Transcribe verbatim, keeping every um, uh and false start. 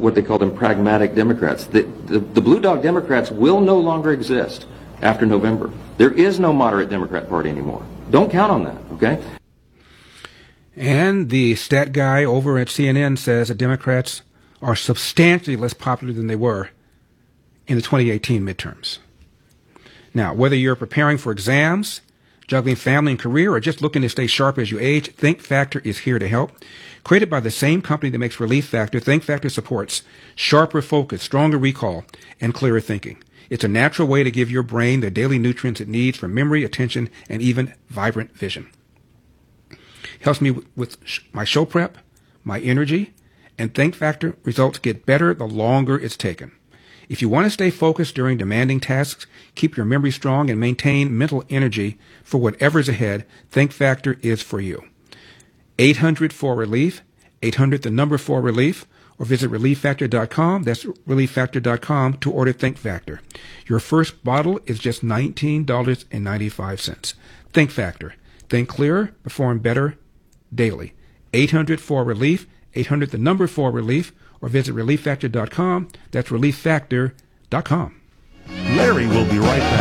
what they call them pragmatic Democrats. The, the, the Blue Dog Democrats will no longer exist after November. There is no moderate Democrat Party anymore. Don't count on that, okay? And the stat guy over at C N N says that Democrats are substantially less popular than they were in the twenty eighteen midterms. Now, whether you're preparing for exams, juggling family and career, or just looking to stay sharp as you age, Think Factor is here to help. Created by the same company that makes Relief Factor, Think Factor supports sharper focus, stronger recall, and clearer thinking. It's a natural way to give your brain the daily nutrients it needs for memory, attention, and even vibrant vision. Helps me with my show prep, my energy, and Think Factor results get better the longer it's taken. If you want to stay focused during demanding tasks, keep your memory strong, and maintain mental energy for whatever's ahead, Think Factor is for you. eight hundred four relief, eight hundred the number four relief, or visit relief factor dot com. That's relief factor dot com to order Think Factor. Your first bottle is just nineteen dollars and ninety-five cents. Think Factor. Think clearer, perform better daily. eight hundred four relief, eight hundred the number four relief, or visit relief factor dot com. That's relief factor dot com. Larry will be right back.